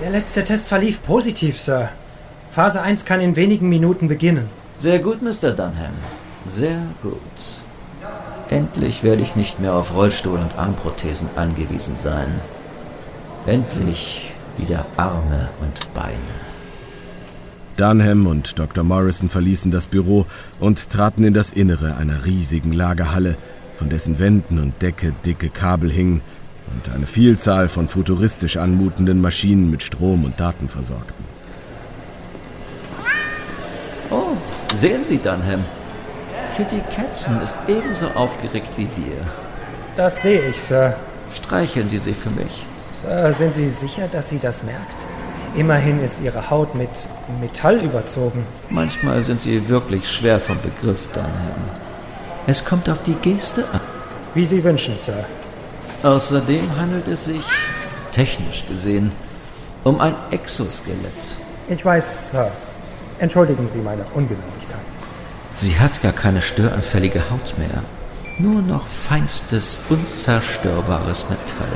Der letzte Test verlief positiv, Sir. Phase 1 kann in wenigen Minuten beginnen. Sehr gut, Mr. Dunham. Sehr gut. Endlich werde ich nicht mehr auf Rollstuhl und Armprothesen angewiesen sein. Endlich wieder Arme und Beine. Dunham und Dr. Morrison verließen das Büro und traten in das Innere einer riesigen Lagerhalle, von dessen Wänden und Decke dicke Kabel hingen und eine Vielzahl von futuristisch anmutenden Maschinen mit Strom und Daten versorgten. Oh, sehen Sie, Dunham. Kitty Katzen ist ebenso aufgeregt wie wir. Das sehe ich, Sir. Streicheln Sie sie für mich. Sir, sind Sie sicher, dass sie das merkt? Immerhin ist ihre Haut mit Metall überzogen. Manchmal sind Sie wirklich schwer vom Begriff, Dunham. Es kommt auf die Geste an. Wie Sie wünschen, Sir. Außerdem handelt es sich, technisch gesehen, um ein Exoskelett. Ich weiß, Sir. Entschuldigen Sie meine Ungenauigkeit. Sie hat gar keine störanfällige Haut mehr. Nur noch feinstes, unzerstörbares Metall.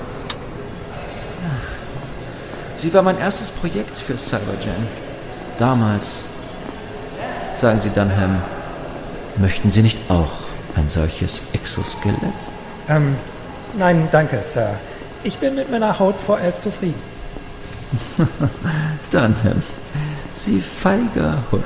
Ach, sie war mein erstes Projekt für Cybergen. Damals. Sagen Sie, Dunham, möchten Sie nicht auch ein solches Exoskelett? Nein, danke, Sir. Ich bin mit meiner Haut vorerst zufrieden. Dunham, Sie feiger Hund.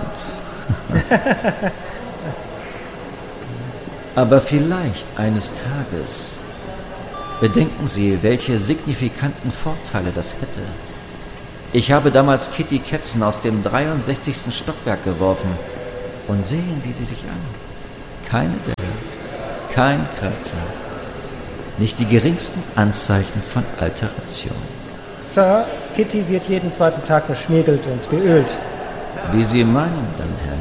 Aber vielleicht eines Tages. Bedenken Sie, welche signifikanten Vorteile das hätte. Ich habe damals Kitty Katzen aus dem 63. Stockwerk geworfen. Und sehen Sie sie sich an. Keine Delle, kein Kratzer. Nicht die geringsten Anzeichen von Alteration. Sir, Kitty wird jeden zweiten Tag geschmiegelt und geölt. Wie Sie meinen, Dunham.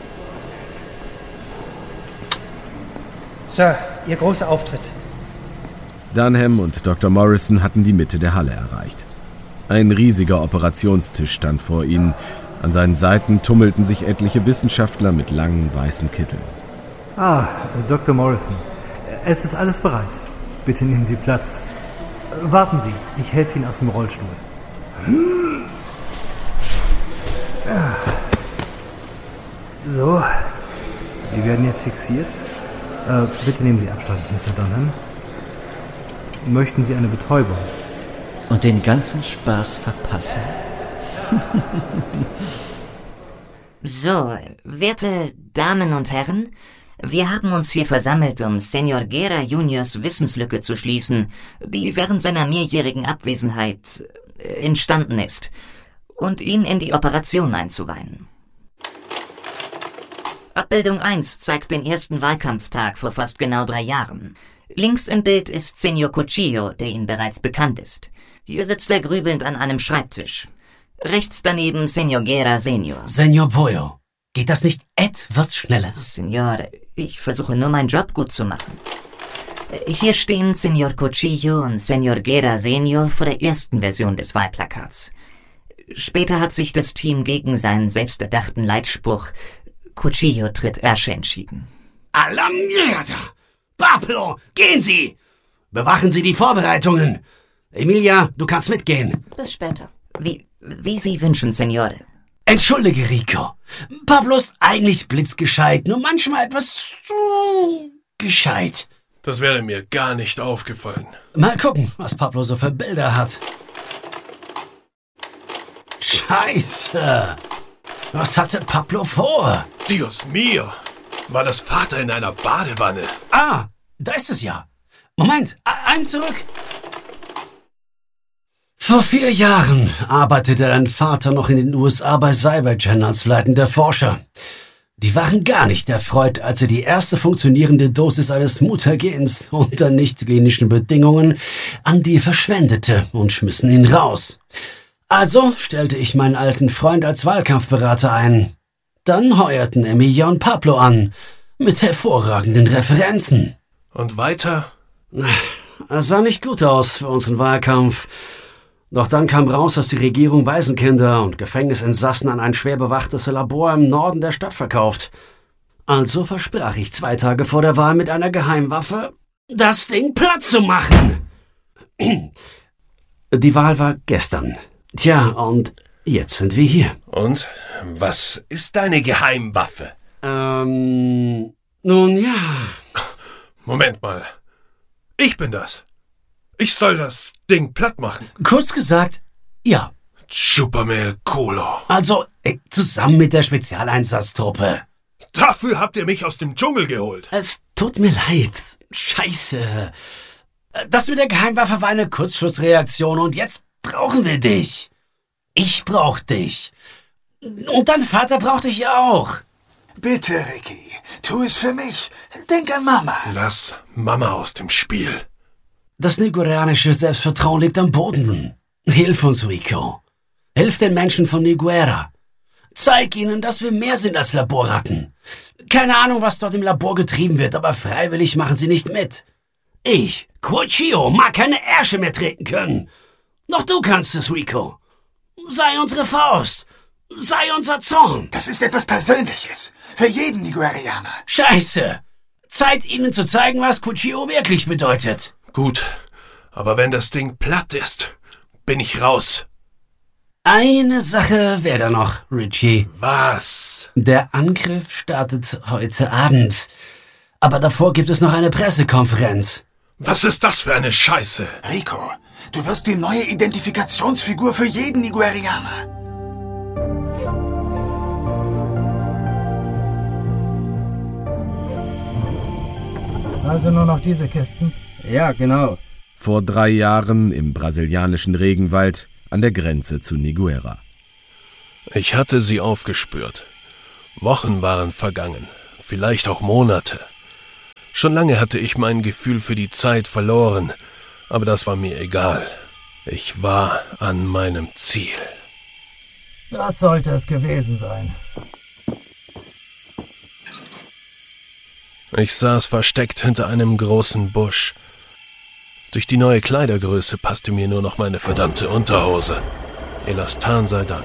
Sir, Ihr großer Auftritt. Dunham und Dr. Morrison hatten die Mitte der Halle erreicht. Ein riesiger Operationstisch stand vor ihnen. An seinen Seiten tummelten sich etliche Wissenschaftler mit langen, weißen Kitteln. Dr. Morrison. Es ist alles bereit. Bitte nehmen Sie Platz. Warten Sie, ich helfe Ihnen aus dem Rollstuhl. So, Sie werden jetzt fixiert. Bitte nehmen Sie Abstand, Mr. Dunham. Möchten Sie eine Betäubung? Und den ganzen Spaß verpassen? So, werte Damen und Herren, wir haben uns hier versammelt, um Senior Gera Juniors Wissenslücke zu schließen, die während seiner mehrjährigen Abwesenheit entstanden ist, und ihn in die Operation einzuweihen. Abbildung 1 zeigt den ersten Wahlkampftag vor fast genau 3 Jahren. Links im Bild ist Senior Cuchillo, der Ihnen bereits bekannt ist. Hier sitzt er grübelnd an einem Schreibtisch. Rechts daneben Senior Gera Senior. Senior Pollo, geht das nicht etwas schneller? Senior, ich versuche nur meinen Job gut zu machen. Hier stehen Senior Cuchillo und Senior Gera Senior vor der ersten Version des Wahlplakats. Später hat sich das Team gegen seinen selbsterdachten Leitspruch Cuchillo tritt Asche entschieden. Alarmierter! Pablo, gehen Sie! Bewachen Sie die Vorbereitungen. Emilia, du kannst mitgehen. Bis später. Wie Sie wünschen, Signore. Entschuldige, Rico. Pablo ist eigentlich blitzgescheit, nur manchmal etwas zu gescheit. Das wäre mir gar nicht aufgefallen. Mal gucken, was Pablo so für Bilder hat. Scheiße! Was hatte Pablo vor? Dios mio! War das Vater in einer Badewanne? Ah, da ist es ja. Moment, einen zurück. Vor 4 Jahren arbeitete dein Vater noch in den USA bei Cybergen als leitender Forscher. Die waren gar nicht erfreut, als er die erste funktionierende Dosis eines Mutagens unter nicht klinischen Bedingungen an dir verschwendete und schmissen ihn raus. Also stellte ich meinen alten Freund als Wahlkampfberater ein. Dann heuerten Emilia und Pablo an, mit hervorragenden Referenzen. Und weiter? Es sah nicht gut aus für unseren Wahlkampf. Doch dann kam raus, dass die Regierung Waisenkinder und Gefängnisinsassen an ein schwer bewachtes Labor im Norden der Stadt verkauft. Also versprach ich 2 Tage vor der Wahl mit einer Geheimwaffe, das Ding platt zu machen. Die Wahl war gestern. Tja, und jetzt sind wir hier. Und was ist deine Geheimwaffe? Nun ja. Moment mal. Ich bin das. Ich soll das Ding platt machen. Kurz gesagt, ja. Chupame Colo. Also, zusammen mit der Spezialeinsatztruppe. Dafür habt ihr mich aus dem Dschungel geholt. Es tut mir leid. Scheiße. Das mit der Geheimwaffe war eine Kurzschlussreaktion und jetzt brauchen wir dich. Ich brauch dich. Und dein Vater braucht dich ja auch. Bitte, Ricky, tu es für mich. Denk an Mama. Lass Mama aus dem Spiel. Das nigerianische Selbstvertrauen liegt am Boden. Hilf uns, Rico. Hilf den Menschen von Niguera. Zeig ihnen, dass wir mehr sind als Laborratten. Keine Ahnung, was dort im Labor getrieben wird, aber freiwillig machen sie nicht mit. Ich, Kuochio, mag keine Ärsche mehr treten können. Doch du kannst es, Rico. Sei unsere Faust. Sei unser Zorn. Das ist etwas Persönliches. Für jeden Niguerianer. Scheiße. Zeit, ihnen zu zeigen, was Kuochio wirklich bedeutet. Gut, aber wenn das Ding platt ist, bin ich raus. Eine Sache wäre da noch, Richie. Was? Der Angriff startet heute Abend. Aber davor gibt es noch eine Pressekonferenz. Was ist das für eine Scheiße? Rico, du wirst die neue Identifikationsfigur für jeden Niguerianer. Also nur noch diese Kisten? Ja, genau. Vor 3 Jahren im brasilianischen Regenwald an der Grenze zu Niguera. Ich hatte sie aufgespürt. Wochen waren vergangen, vielleicht auch Monate. Schon lange hatte ich mein Gefühl für die Zeit verloren, aber das war mir egal. Ich war an meinem Ziel. Das sollte es gewesen sein. Ich saß versteckt hinter einem großen Busch. Durch die neue Kleidergröße passte mir nur noch meine verdammte Unterhose. Elastan sei Dank.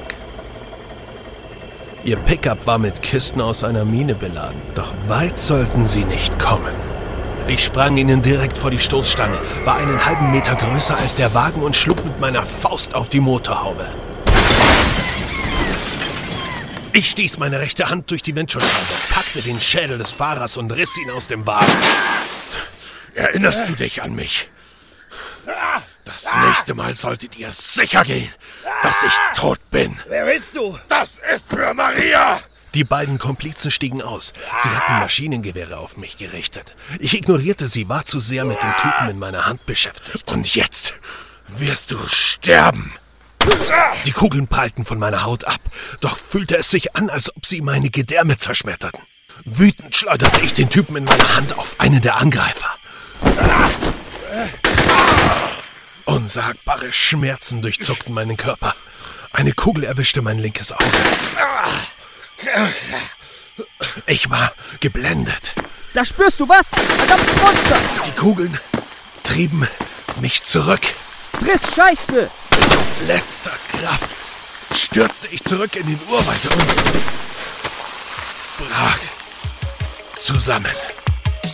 Ihr Pickup war mit Kisten aus einer Mine beladen, doch weit sollten sie nicht kommen. Ich sprang ihnen direkt vor die Stoßstange, war einen halben Meter größer als der Wagen und schlug mit meiner Faust auf die Motorhaube. Ich stieß meine rechte Hand durch die Windschutzscheibe, packte den Schädel des Fahrers und riss ihn aus dem Wagen. Erinnerst du dich an mich? Das nächste Mal solltet ihr sicher gehen, dass ich tot bin. Wer bist du? Das ist für Maria! Die beiden Komplizen stiegen aus. Sie hatten Maschinengewehre auf mich gerichtet. Ich ignorierte sie, war zu sehr mit dem Typen in meiner Hand beschäftigt. Und jetzt wirst du sterben. Die Kugeln prallten von meiner Haut ab, doch fühlte es sich an, als ob sie meine Gedärme zerschmetterten. Wütend schleuderte ich den Typen in meiner Hand auf einen der Angreifer. Unsagbare Schmerzen durchzuckten meinen Körper. Eine Kugel erwischte mein linkes Auge. Ich war geblendet. Da spürst du was? Verdammtes Monster! Die Kugeln trieben mich zurück. Friss Scheiße! Mit letzter Kraft stürzte ich zurück in den Urwald und brach zusammen.